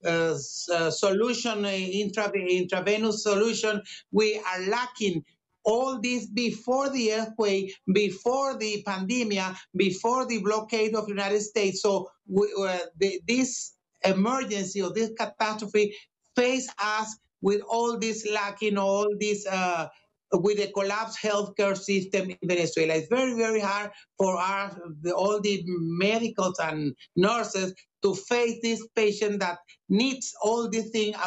solution, intravenous solution. We are lacking all this before the earthquake, before the pandemic, before the blockade of the United States. So this emergency or this catastrophe face us with all this lacking, all this with the collapsed healthcare system in Venezuela. It's very, very hard for us, all the medicals and nurses to face this patient that needs all these things